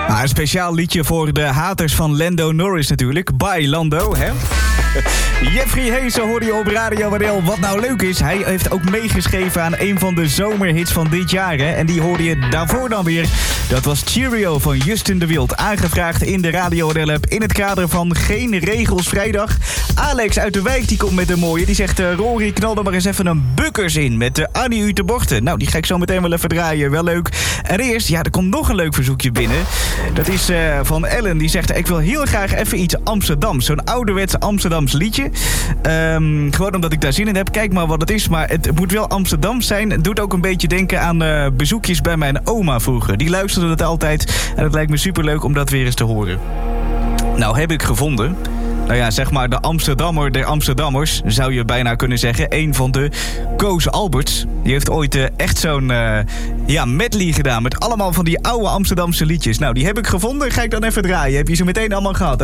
Een speciaal liedje voor de haters van Lando Norris natuurlijk. Bye Lando, hè? Jeffrey Heesen hoorde je op Radio WDL. Wat nou leuk is, hij heeft ook meegeschreven aan een van de zomerhits van dit jaar. Hè? En die hoorde je daarvoor dan weer. Dat was Cheerio van Justin de Wild. Aangevraagd in de Radio WDL app in het kader van Geen Regels Vrijdag. Alex uit de wijk die komt met een mooie. Die zegt, Rory, knal er maar eens even een bukkers in met de Annie uit de Borten. Nou, die ga ik zo meteen wel even draaien. Wel leuk. En eerst, ja, er komt nog een leuk verzoekje binnen. Dat is van Ellen. Die zegt, ik wil heel graag even iets Amsterdams. Zo'n ouderwets Amsterdams liedje. Gewoon omdat ik daar zin in heb. Kijk maar wat het is. Maar het moet wel Amsterdams zijn. Het doet ook een beetje denken aan bezoekjes bij mijn oma vroeger. Die luisterde het altijd. En het lijkt me superleuk om dat weer eens te horen. Nou, heb ik gevonden. Nou ja, zeg maar de Amsterdammer der Amsterdammers, zou je bijna kunnen zeggen. Een van de Koos Alberts. Die heeft ooit echt zo'n medley gedaan met allemaal van die oude Amsterdamse liedjes. Nou, die heb ik gevonden. Ga ik dan even draaien. Heb je ze meteen allemaal gehad?